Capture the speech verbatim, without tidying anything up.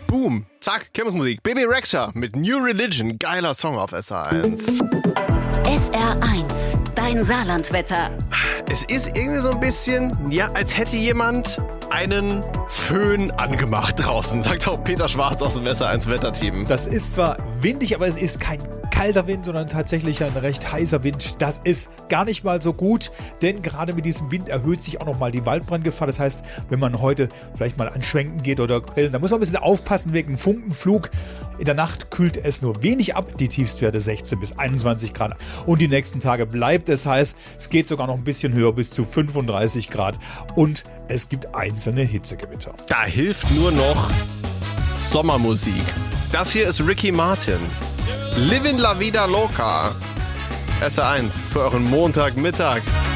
Boom. Zack, Kirmesmusik. Bebe Rexha mit New Religion. Geiler Song auf S R eins. S R eins, dein Saarlandwetter. Es ist irgendwie so ein bisschen, ja, als hätte jemand einen Föhn angemacht draußen, sagt auch Peter Schwarz aus dem S R eins Wetterteam. Das ist zwar windig, aber es ist kein kalter Wind, sondern tatsächlich ein recht heißer Wind. Das ist gar nicht mal so gut, denn gerade mit diesem Wind erhöht sich auch nochmal die Waldbrandgefahr. Das heißt, wenn man heute vielleicht mal anschwenken geht oder grillen, da muss man ein bisschen aufpassen wegen Funkenflug. In der Nacht kühlt es nur wenig ab, die Tiefstwerte sechzehn bis einundzwanzig Grad. Und die nächsten Tage bleibt es heiß. Es geht sogar noch ein bisschen höher, bis zu fünfunddreißig Grad. Und es gibt einzelne Hitzegewitter. Da hilft nur noch Sommermusik. Das hier ist Ricky Martin. Livin' La Vida Loca. S R eins für euren Montagmittag.